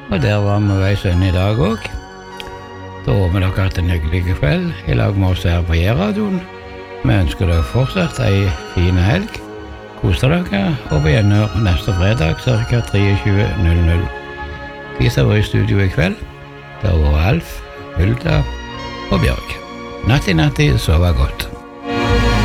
Og der var vi veis inn I dag også. Da håper dere hatt en hyggelig kveld I lag med oss her på J-radioen. Vi ønsker dere fortsatt en fin helg. Kos dere, og vi gjennom neste fredag ca. 23:00. De som var I studio I kveld, det var Alf, Hulda og Bjørg. Natti, sove godt.